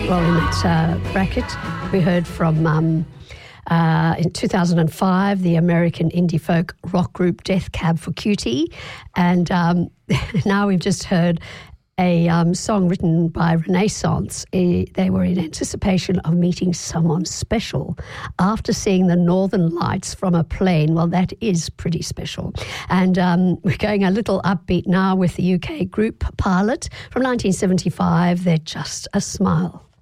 Well, in that bracket, we heard from, in 2005, the American indie folk rock group Death Cab for Cutie. And now we've just heard a song written by Renaissance. They were in anticipation of meeting someone special after seeing the Northern Lights from a plane. Well, that is pretty special. And we're going a little upbeat now with the UK group Pilot from 1975. They're Just a Smile.